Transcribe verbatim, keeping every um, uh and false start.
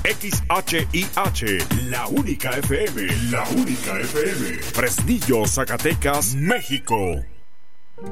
X H I H, la única F M, la única F M. Fresnillo, Zacatecas, México.